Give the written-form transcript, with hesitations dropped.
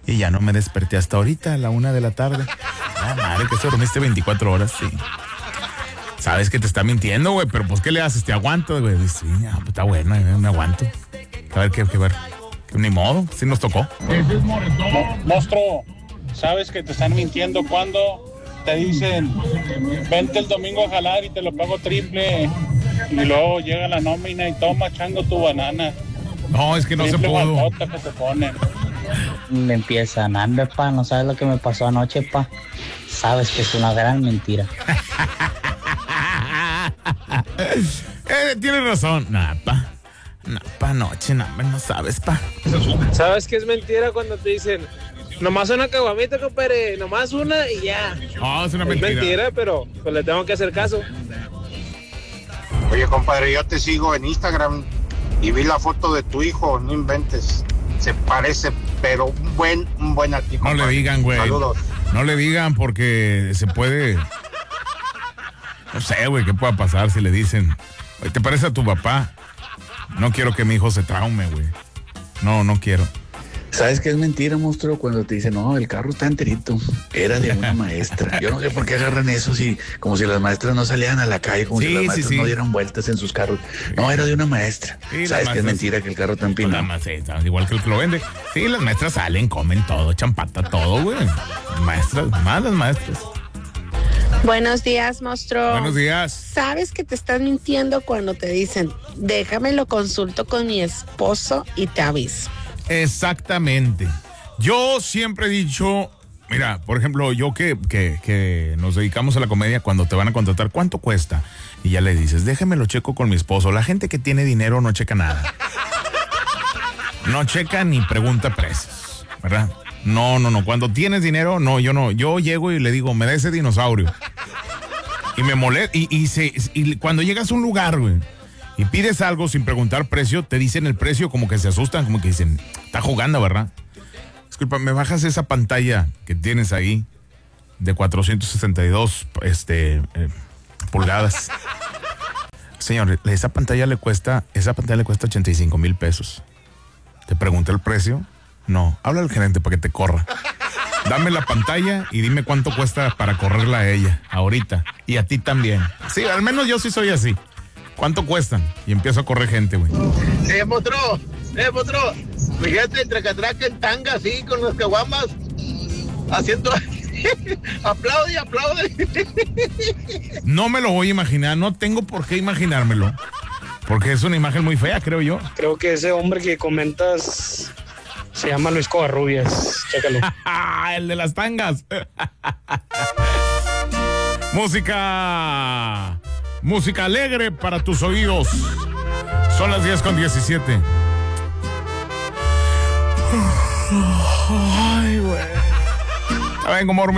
Y ya no me desperté hasta ahorita, a la 1 de la tarde. Ah, madre, que se dormiste 24 horas, sí. Sabes que te está mintiendo, güey, pero pues, ¿qué le haces? Te aguanto, güey. Sí, ya, pues, está bueno, me aguanto. A ver, ¿qué? Ni modo, sí nos tocó. Monstruo, ¿sabes que te están mintiendo cuando te dicen, vente el domingo a jalar y te lo pago triple? Y luego llega la nómina y toma, chango, tu banana. No, es que no triple se pudo. balota que te ponen. Me empiezan, ande, pa, no sabes lo que me pasó anoche, pa. Sabes que es una gran mentira. Tienes razón. Nah, pa, noche, no sabes, pa. ¿Sabes qué es mentira cuando te dicen, nomás una caguamita, compadre, nomás una y ya? No, es una Es mentira. mentira, pero pues le tengo que hacer caso. Oye, compadre, yo te sigo en Instagram y vi la foto de tu hijo, no inventes. Se parece, pero un buen a ti, compadre. No le digan, güey. Saludos. No le digan porque se puede... No sé, güey, ¿qué pueda pasar si le dicen, "Oye, ¿te parece a tu papá?" No quiero que mi hijo se traume, güey. No quiero. ¿Sabes qué es mentira, monstruo? Cuando te dicen, no, el carro está enterito. Era de una maestra. Yo no sé por qué agarran eso, como si las maestras no salieran a la calle, como si las maestras no dieran vueltas en sus carros. No, era de una maestra. Sí, ¿sabes qué es mentira? Que el carro está empinado. Igual que el que lo vende. Sí, las maestras salen, comen todo, champata, todo, güey. Maestras, malas maestras. Buenos días, monstruo. Buenos días. ¿Sabes que te están mintiendo cuando te dicen, déjame lo consulto con mi esposo y te aviso? Exactamente. Yo siempre he dicho, mira, por ejemplo, yo que nos dedicamos a la comedia, cuando te van a contratar, ¿cuánto cuesta? Y ya le dices, déjame lo checo con mi esposo. La gente que tiene dinero no checa nada. No checa ni pregunta precios, ¿verdad? No. Cuando tienes dinero, yo no. Yo llego y le digo, me da ese dinosaurio. Y me molesta. Y cuando llegas a un lugar, güey, y pides algo sin preguntar precio, te dicen el precio, como que se asustan, como que dicen, está jugando, ¿verdad? Disculpa, ¿me bajas esa pantalla que tienes ahí de 462 pulgadas? Señor, esa pantalla le cuesta 85,000 pesos. ¿Te pregunté el precio? No, habla al gerente para que te corra. Dame la pantalla y dime cuánto cuesta para correrla a ella, ahorita. Y a ti también. Sí, al menos yo sí soy así. ¿Cuánto cuestan? Y empiezo a correr gente, güey. Potro. Fíjate, tracatraca en tanga, así, con las caguamas, haciendo... aplaude. No me lo voy a imaginar, no tengo por qué imaginármelo. Porque es una imagen muy fea, creo yo. Creo que ese hombre que comentas se llama Luis Covarrubias. Chécalo. El de las tangas. Música alegre para tus oídos. Son las 10:17. Ay, güey. Está bien, como